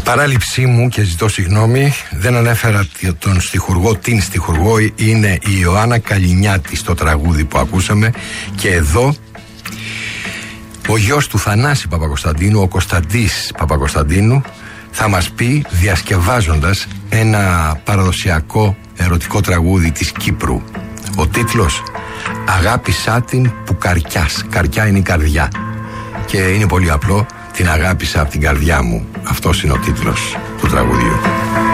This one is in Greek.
Παράληψή μου και ζητώ συγγνώμη, δεν ανέφερα τον στιχουργό, την στιχουργό, είναι η Ιωάννα Καλινιάτη στο τραγούδι που ακούσαμε. Και εδώ ο γιος του Θανάση Παπακοσταντίνου, ο Κωνσταντής Παπακοσταντίνου, θα μας πει, διασκευάζοντας ένα παραδοσιακό ερωτικό τραγούδι της Κύπρου. Ο τίτλος «Αγάπησά την που καρκιάς». Καρκιά είναι η καρδιά και είναι πολύ απλό. Την αγάπησα από την καρδιά μου. Αυτός είναι ο τίτλος του τραγουδιού.